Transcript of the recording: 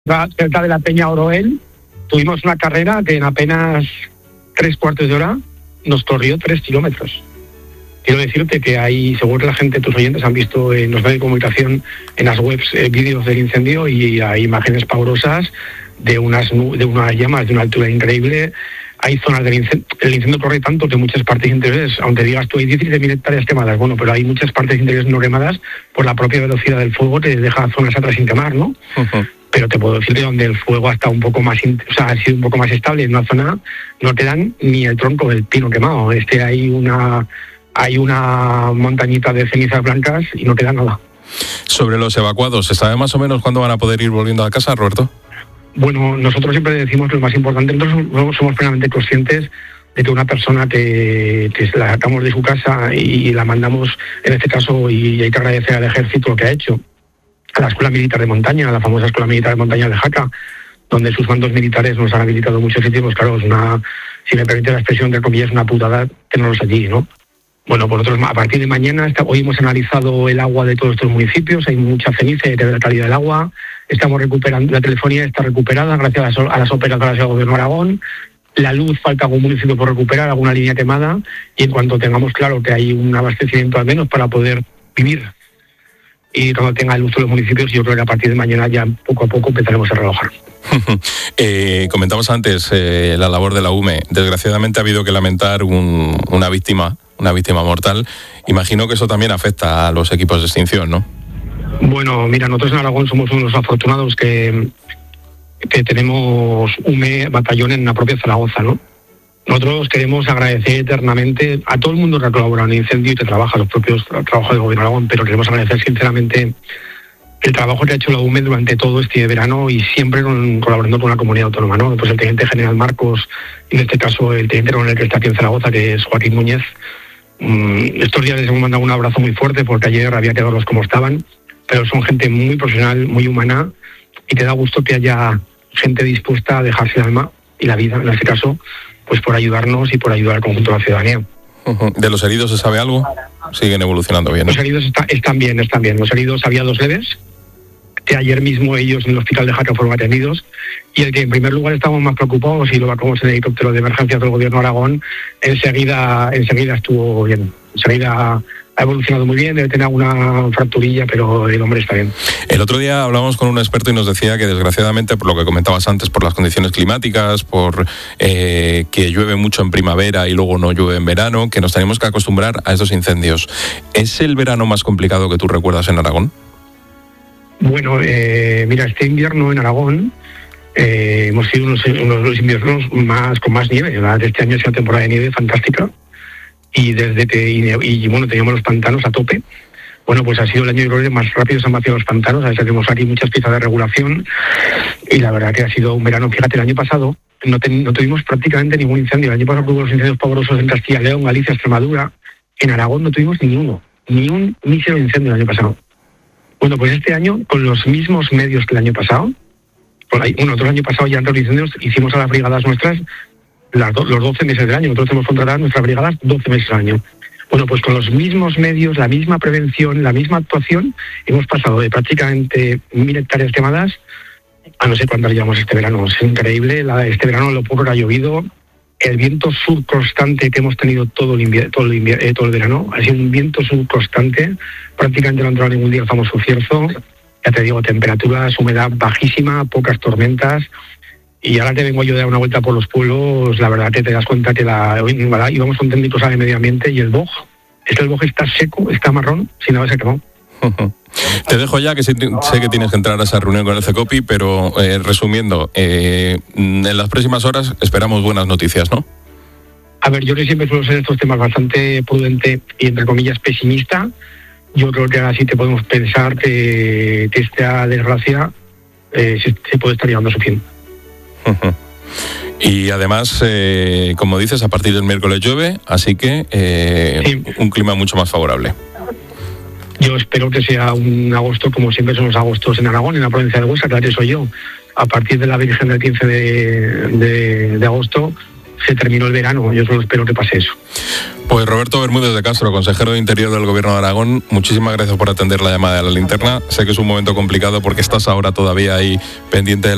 cerca de la Peña Oroel, tuvimos una carrera que en apenas 3/4 de hora nos corrió 3 kilómetros. Quiero decirte que hay, seguro que la gente, tus oyentes, han visto en los medios de comunicación, en las webs, vídeos del incendio, y hay imágenes pavorosas de unas llamas de una altura increíble. Hay zonas del incendio. El incendio corre tanto que muchas partes interiores, aunque digas tú, hay 17.000 hectáreas quemadas, bueno, pero hay muchas partes interiores no quemadas por la propia velocidad del fuego, te deja zonas atrás sin quemar, ¿no? Uh-huh. Pero te puedo decir que donde el fuego ha estado un poco más, ha sido un poco más estable, en una zona no te dan ni el tronco del pino quemado. Hay una montañita de cenizas blancas y no queda nada. Sobre los evacuados, ¿se sabe más o menos cuándo van a poder ir volviendo a casa, Roberto? Bueno, nosotros siempre decimos que lo más importante, nosotros somos plenamente conscientes de que una persona que la sacamos de su casa y la mandamos, en este caso, y hay que agradecer al ejército lo que ha hecho, a la Escuela Militar de Montaña, a la famosa Escuela Militar de Montaña de Jaca, donde sus mandos militares nos han habilitado muchos sitios, pues claro, es si me permite la expresión, entre comillas, una putada tenerlos allí, ¿no? Bueno, por otros, a partir de mañana, hoy hemos analizado el agua de todos estos municipios, hay mucha ceniza y la calidad del agua, estamos recuperando, la telefonía está recuperada gracias a las operadoras del Gobierno de Aragón, la luz falta algún municipio por recuperar, alguna línea quemada, y en cuanto tengamos claro que hay un abastecimiento al menos para poder vivir, y cuando tenga luz en los municipios, yo creo que a partir de mañana ya poco a poco empezaremos a relajar. Comentamos antes la labor de la UME. Desgraciadamente ha habido que lamentar una víctima mortal. Imagino que eso también afecta a los equipos de extinción, ¿no? Bueno, mira, nosotros en Aragón somos unos afortunados que tenemos UME batallón en la propia Zaragoza, ¿no? Nosotros queremos agradecer eternamente a todo el mundo que ha colaborado en el incendio y que trabaja, los propios trabajos del Gobierno de Aragón, pero queremos agradecer sinceramente el trabajo que ha hecho la UME durante todo este verano y siempre colaborando con la comunidad autónoma, ¿no? Pues el teniente general Marcos, y en este caso el teniente coronel que está aquí en Zaragoza, que es Joaquín Núñez. Estos días les hemos mandado un abrazo muy fuerte porque ayer había que verlos como estaban, pero son gente muy profesional, muy humana, y te da gusto que haya gente dispuesta a dejarse el alma y la vida, en este caso, pues por ayudarnos y por ayudar al conjunto de la ciudadanía. ¿De los heridos se sabe algo? Siguen evolucionando bien, ¿no? Los heridos están bien. Los heridos había 2 leves, que ayer mismo ellos en el hospital de Jaca fueron atendidos, y el que en primer lugar estábamos más preocupados y lo evacuamos en el helicóptero de emergencia del Gobierno de Aragón, enseguida estuvo bien. Enseguida ha evolucionado muy bien, debe tener una fracturilla, pero el hombre está bien. El otro día hablábamos con un experto y nos decía que desgraciadamente, por lo que comentabas antes, por las condiciones climáticas, por que llueve mucho en primavera y luego no llueve en verano, que nos tenemos que acostumbrar a estos incendios. ¿Es el verano más complicado que tú recuerdas en Aragón? Bueno, mira, este invierno en Aragón hemos sido unos inviernos con más nieve. Este año ha sido una temporada de nieve fantástica. Y bueno, teníamos los pantanos a tope. Bueno, pues ha sido el año de más rápido, se han vaciado los pantanos. A veces tenemos aquí muchas piezas de regulación y la verdad que ha sido un verano. Fíjate, el año pasado no tuvimos prácticamente ningún incendio. El año pasado tuvimos los incendios pavorosos en Castilla y León, Galicia, Extremadura. En Aragón no tuvimos ninguno, ni un mísero incendio el año pasado. Bueno, pues este año, con los mismos medios que el año pasado, nosotros el año pasado ya entre los incendios hicimos a las brigadas nuestras los 12 meses del año. Nosotros hemos contratado nuestras brigadas 12 meses al año. Bueno, pues con los mismos medios, la misma prevención, la misma actuación, hemos pasado de prácticamente 1.000 hectáreas quemadas a no sé cuántas llevamos este verano. Es increíble, este verano lo poco que ha llovido, el viento sur constante que hemos tenido todo el verano, ha sido un viento sur constante, prácticamente no ha entrado ningún día el famoso cierzo, ya te digo, temperaturas, humedad bajísima, pocas tormentas. Y ahora que vengo yo de dar una vuelta por los pueblos, la verdad que te das cuenta que íbamos con técnicos de medio ambiente y el boj está seco, está marrón, sin haberse quemado. Te dejo ya, que sé que tienes que entrar a esa reunión con el CECOPI, pero resumiendo, en las próximas horas esperamos buenas noticias, ¿no? A ver, yo que siempre suelo ser estos temas bastante prudente y entre comillas pesimista. Yo creo que ahora sí te podemos pensar que esta desgracia se puede estar llevando a su fin. Y además, como dices, a partir del miércoles llueve, así que sí, un clima mucho más favorable. Yo espero que sea un agosto como siempre son los agostos en Aragón, en la provincia de Huesca, que soy yo. A partir de la Virgen del 15 de agosto se terminó el verano. Yo solo espero que pase eso. Pues Roberto Bermúdez de Castro, consejero de Interior del Gobierno de Aragón, muchísimas gracias por atender la llamada de La Linterna. Sé que es un momento complicado porque estás ahora todavía ahí pendiente de